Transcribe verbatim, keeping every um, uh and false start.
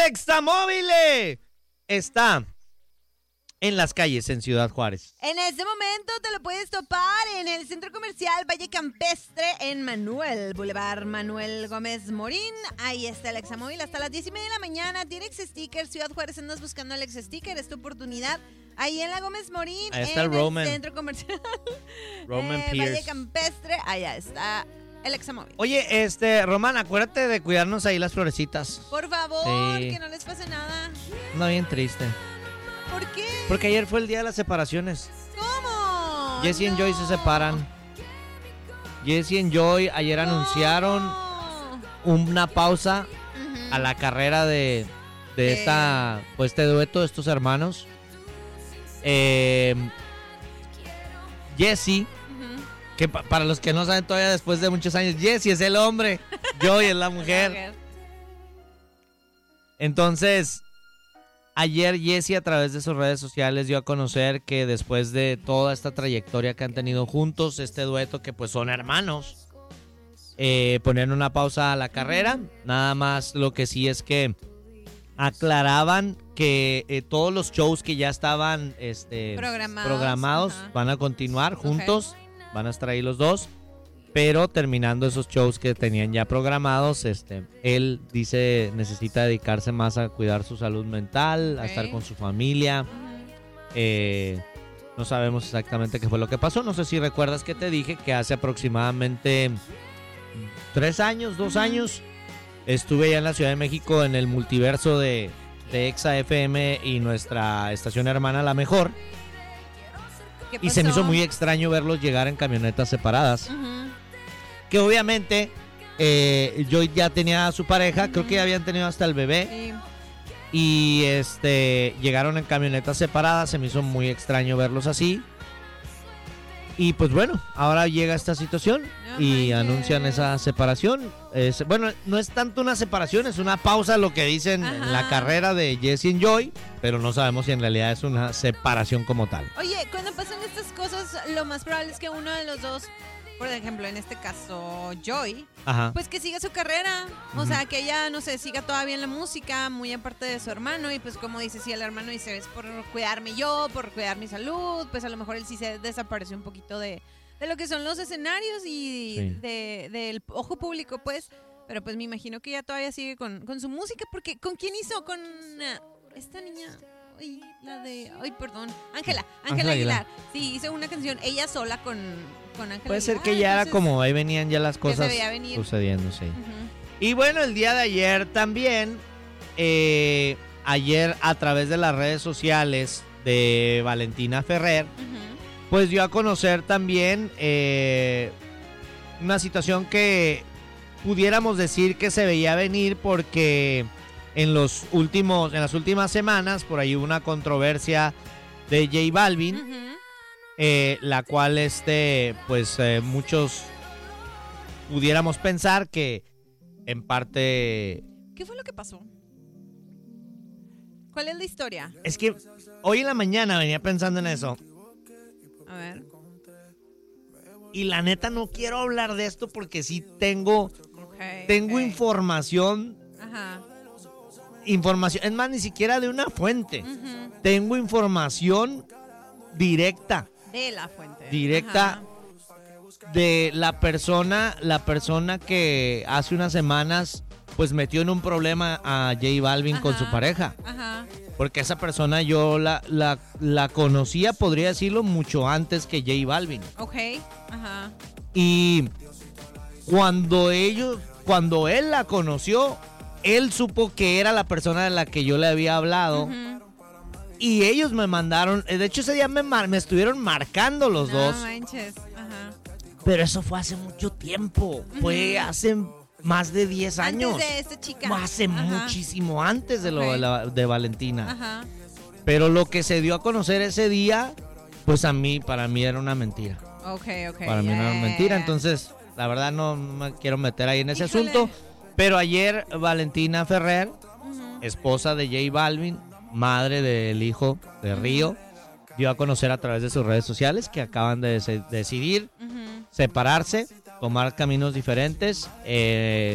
Examóvil está en las calles en Ciudad Juárez. En este momento te lo puedes topar en el Centro Comercial Valle Campestre en Manuel, Boulevard Manuel Gómez Morín. Ahí está el Examóvil hasta las diez y media de la mañana. Tiene Ex-Sticker, Ciudad Juárez, andas buscando el Ex-Sticker, es tu oportunidad. Ahí en la Gómez Morín, ahí está en el, Roman. el Centro Comercial Roman eh, Pierce. Valle Campestre, allá está el Examóvil. Oye, este, Román, acuérdate de cuidarnos ahí las florecitas. Por favor, sí. Que no les pase nada. No, bien triste. ¿Por qué? Porque ayer fue el día de las separaciones. ¿Cómo? Jesse y no. Joy se separan. Jesse y Joy ayer ¿Cómo? anunciaron una pausa uh-huh. a la carrera de, de esta, pues, este dueto de estos hermanos. Eh, Jesse, uh-huh. que pa- para los que no saben todavía después de muchos años, Jesse es el hombre, Joy es la mujer. Entonces, ayer Jesse a través de sus redes sociales dio a conocer que después de toda esta trayectoria que han tenido juntos, este dueto que pues son hermanos, eh, ponían una pausa a la carrera. Nada más lo que sí es que aclaraban que eh, todos los shows que ya estaban este, programados, programados van a continuar juntos, okay. Van a estar ahí los dos. Pero terminando esos shows que tenían ya programados, este, él dice necesita dedicarse más a cuidar su salud mental, okay. a estar con su familia. Uh-huh. Eh, no sabemos exactamente qué fue lo que pasó. No sé si recuerdas que te dije que hace aproximadamente tres años, dos uh-huh. años, estuve allá en la Ciudad de México en el multiverso de, de Exa F M y nuestra estación hermana La Mejor. Y se me hizo muy extraño verlos llegar en camionetas separadas. Uh-huh. Que obviamente eh, yo ya tenía a su pareja, uh-huh. creo que ya habían tenido hasta el bebé. Sí. Y este llegaron en camionetas separadas, se me hizo muy extraño verlos así. Y pues bueno, ahora llega esta situación no y anuncian esa separación. Es, bueno, no es tanto una separación, es una pausa, lo que dicen Ajá. en la carrera de Jesse y Joy, pero no sabemos si en realidad es una separación como tal. Oye, cuando pasan estas cosas, lo más probable es que uno de los dos, por ejemplo, en este caso, Joy, Ajá. pues que siga su carrera. O uh-huh. sea, que ella, no sé, siga todavía en la música, muy aparte de su hermano. Y pues como dice, si el hermano dice, es por cuidarme yo, por cuidar mi salud, pues a lo mejor él sí se desapareció un poquito de, de lo que son los escenarios y sí. de, del ojo público, pues. Pero pues me imagino que ella todavía sigue con, con su música, porque ¿con quién hizo? Con uh, esta niña... Ay, la de... Ay, perdón. Ángela. Ángela Aguilar. Aguilar. Sí, hizo una canción ella sola con, con Ángela Puede ser Aguilar. que ya era como ahí venían ya las cosas sucediendo, sí. Uh-huh. Y bueno, el día de ayer también, eh, ayer a través de las redes sociales de Valentina Ferrer, uh-huh. pues dio a conocer también eh, una situación que pudiéramos decir que se veía venir porque... En los últimos, en las últimas semanas, por ahí hubo una controversia de J Balvin, uh-huh. eh, la cual, este, pues, eh, muchos pudiéramos pensar que, en parte... ¿Qué fue lo que pasó? ¿Cuál es la historia? Es que hoy en la mañana venía pensando en eso. A ver. Y la neta no quiero hablar de esto porque sí tengo, okay, tengo okay. información... Ajá. Información, es más, ni siquiera de una fuente. Uh-huh. Tengo información directa. De la fuente. Directa Ajá. de la persona, la persona que hace unas semanas pues metió en un problema a J Balvin Ajá. con su pareja. Ajá. Porque esa persona yo la, la, la conocía, podría decirlo, mucho antes que J Balvin. Ok. Ajá. Y cuando ellos, cuando él la conoció, él supo que era la persona de la que yo le había hablado. Uh-huh. Y ellos me mandaron, de hecho ese día me, mar, me estuvieron marcando los no, dos. Manches. Ajá. Pero eso fue hace mucho tiempo. Uh-huh. Fue hace más de diez años. Antes de esta chica. Hace Ajá. muchísimo antes de lo okay. de, la, de Valentina. Ajá. Pero lo que se dio a conocer ese día, pues a mí, para mí era una mentira. Ok, ok. Para mí yeah, era una mentira, yeah. entonces la verdad no me quiero meter ahí en ese Híjole. asunto. Pero ayer Valentina Ferrer, uh-huh. esposa de J Balvin, madre del hijo de Río, dio a conocer a través de sus redes sociales que acaban de des- decidir uh-huh. separarse, tomar caminos diferentes. Eh,